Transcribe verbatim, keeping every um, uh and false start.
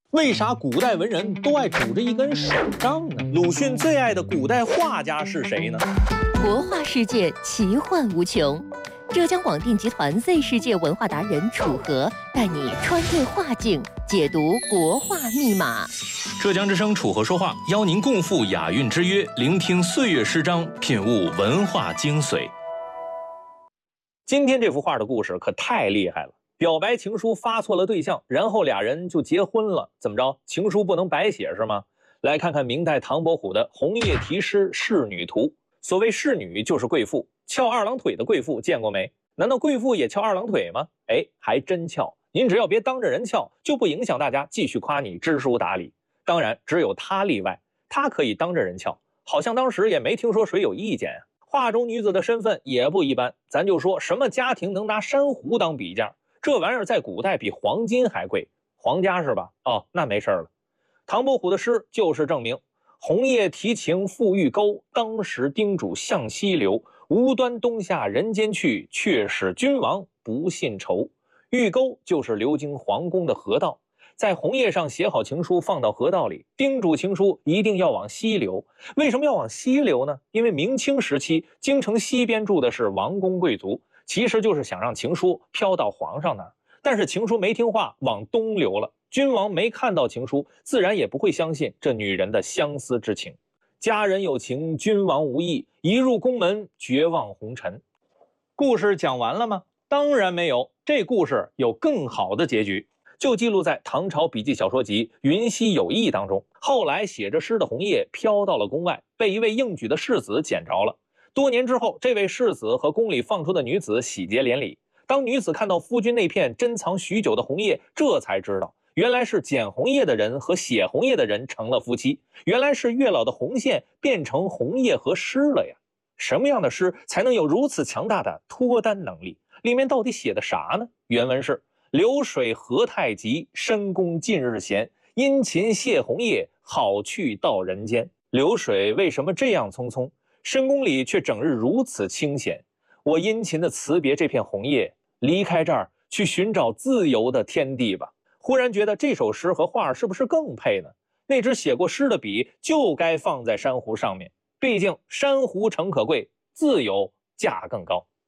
为啥古代文人都爱拄着一根手杖呢？鲁迅最爱的古代画家是谁呢？ 国画世界奇幻无穷，浙江广电集团 Z 世界文化达人楚河带你穿越画境，解读国画密码。 浙江之声楚河说话，邀您共赴雅韵之约，聆听岁月诗章，品悟文化精髓。 今天这幅画的故事可太厉害了。表白情书发错了对象，然后俩人就结婚了，怎么着？情书不能白写是吗？来看看明代唐伯虎的《红叶题诗·仕女图》。所谓仕女就是贵妇，翘二郎腿的贵妇见过没？难道贵妇也翘二郎腿吗？哎，还真翘。您只要别当着人翘，就不影响大家继续夸你知书达理。当然，只有她例外，她可以当着人翘，好像当时也没听说谁有意见啊。画中女子的身份也不一般，咱就说什么家庭能拿珊瑚当比价？这玩意儿在古代比黄金还贵，皇家是吧？哦，那没事了。唐伯虎的诗就是证明：红叶题情付玉钩，当时叮嘱向西流。无端东下人间去，却使君王不信愁。玉钩就是流经皇宫的河道，在红叶上写好情书，放到河道里，叮嘱情书一定要往西流。为什么要往西流呢？因为明清时期，京城西边住的是王公贵族。其实就是想让情书飘到皇上那儿，但是情书没听话，往东流了。君王没看到情书，自然也不会相信这女人的相思之情。佳人有情，君王无意，一入宫门，绝望红尘。故事讲完了吗？当然没有，这故事有更好的结局，就记录在唐朝笔记小说集《云溪有意》当中。后来写着诗的红叶飘到了宫外，被一位应举的世子捡着了。多年之后，这位世子和宫里放出的女子喜结连理。当女子看到夫君那片珍藏许久的红叶，这才知道原来是捡红叶的人和写红叶的人成了夫妻，原来是月老的红线变成红叶和诗了呀。什么样的诗才能有如此强大的脱单能力？里面到底写的啥呢？原文是：流水何太急，深宫近日闲，殷勤谢红叶，好去到人间。流水为什么这样匆匆？深宫里却整日如此清闲，我殷勤的辞别这片红叶，离开这儿去寻找自由的天地吧。忽然觉得这首诗和画是不是更配呢？那支写过诗的笔就该放在珊瑚上面，毕竟珊瑚诚可贵，自由价更高。